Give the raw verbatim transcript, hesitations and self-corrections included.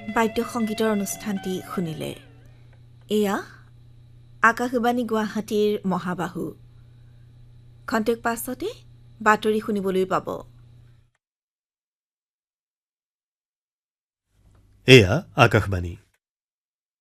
বাদ্য সংগীতৰ অনুষ্ঠানটি শুনিলে। এয়া আকাশবাণী গুৱাহাটীৰ মহাবাহু। খন্তেক পাছতে বাতৰি শুনিবলৈ পাব। এয়া আকাশবাণী।